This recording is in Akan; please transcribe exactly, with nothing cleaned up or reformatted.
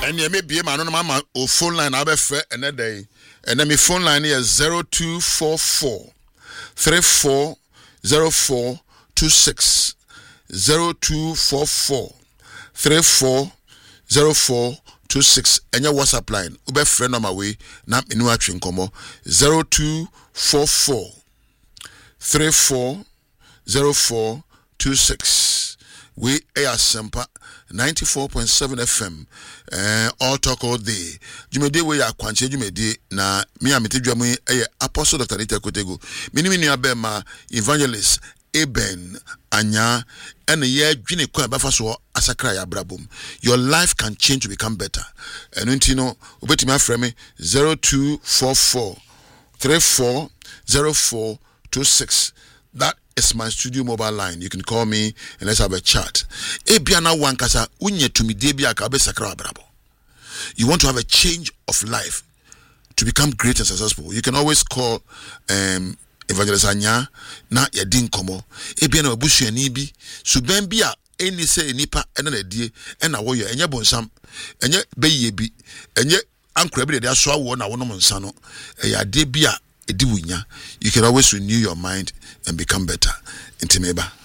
And you may be a man on my phone line. I'll be fair another day. And then my phone line is zero two four four three four zero four two six zero two four four three four zero four two six. And your WhatsApp line. Ube friend on my way. Now me no action komo zero two four four three four zero four two six. We are Sempa ninety-four point seven F M. Uh, all talk all day. Jumede we are kwanche jumede na mi amete dwamu eh Apostle Doctor Rita Kotego. Mini mini abema evangelist Eben Anya and ye dwine kwa bafa so asakra ya brabum. Your life can change to become better. And you know, ubeti my friend zero two four four three four zero four two six. That is my studio mobile line. You can call me and let's have a chat. Ebiana wankasa unye to me debia kabe sakra brabo. You want to have a change of life to become great and successful. You can always call um Evangelist Anya na yedin komo. Ebiana wabusu ani bi suben bi a eni se nipa ena na die ena wo ye enye bonsam enye beye bi enye ankra bi de aso awo na wonom nsa no eya de bi a you can always renew your mind and become better. Intimeba.